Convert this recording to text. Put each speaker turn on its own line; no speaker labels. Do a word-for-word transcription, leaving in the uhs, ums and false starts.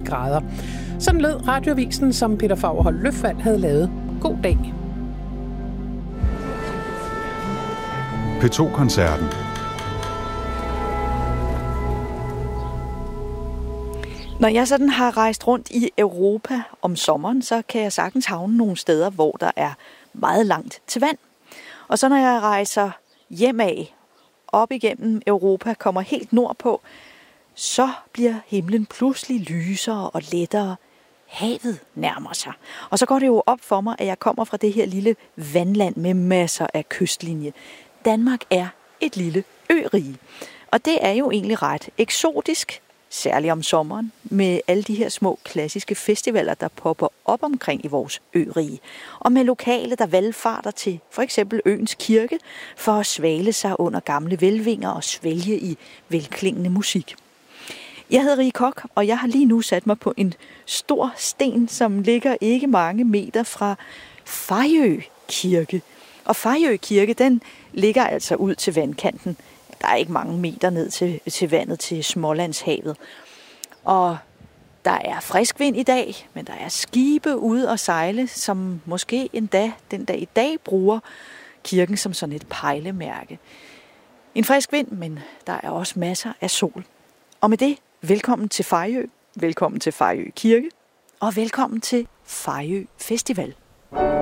grader. Sådan lød radioavisen, som Peter Fagerholt Løfvald havde lavet. God dag.
P to Koncerten.
Når jeg sådan har rejst rundt i Europa om sommeren, så kan jeg sagtens havne nogle steder, hvor der er meget langt til vand. Og så når jeg rejser hjemad, op igennem Europa, kommer helt nordpå, så bliver himlen pludselig lysere og lettere. Havet nærmer sig. Og så går det jo op for mig, at jeg kommer fra det her lille vandland med masser af kystlinje. Danmark er et lille ørige. Og det er jo egentlig ret eksotisk, særligt om sommeren, med alle de her små klassiske festivaler, der popper op omkring i vores ørige. Og med lokale, der valfarter til for eksempel øens kirke, for at svale sig under gamle velvinger og svælge i velklingende musik. Jeg hedder Rie Koch, og jeg har lige nu sat mig på en stor sten, som ligger ikke mange meter fra Fejø Kirke. Og Fejø Kirke, den ligger altså ud til vandkanten. Der er ikke mange meter ned til, til vandet til Smålandshavet. Og der er frisk vind i dag, men der er skibe ude og sejle, som måske endda den dag i dag bruger kirken som sådan et pejlemærke. En frisk vind, men der er også masser af sol. Og med det, velkommen til Fejø, velkommen til Fejø Kirke, og velkommen til Fejø Festival.